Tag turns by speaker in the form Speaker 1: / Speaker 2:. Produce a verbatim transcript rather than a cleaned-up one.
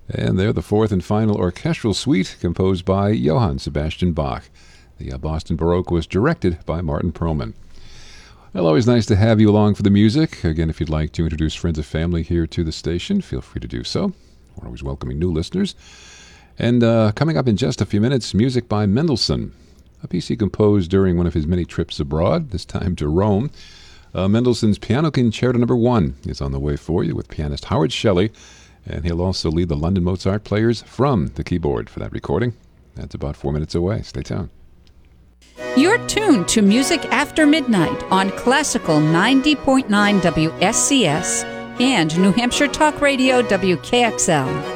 Speaker 1: And they're the fourth and final orchestral suite composed by Johann Sebastian Bach. The uh, Boston Baroque was directed by Martin Perlman. Well, always nice to have you along for the music. Again, if you'd like to introduce friends and family here to the station, feel free to do so. We're always welcoming new listeners. And uh, coming up in just a few minutes, music by Mendelssohn, a piece he composed during one of his many trips abroad, this time to Rome. Uh, Mendelssohn's Piano Concerto Number One is on the way for you with pianist Howard Shelley, and he'll also lead the London Mozart Players from the keyboard for that recording. That's about four minutes away. Stay tuned.
Speaker 2: You're tuned to Music After Midnight on Classical ninety point nine W S C S and New Hampshire Talk Radio W K X L.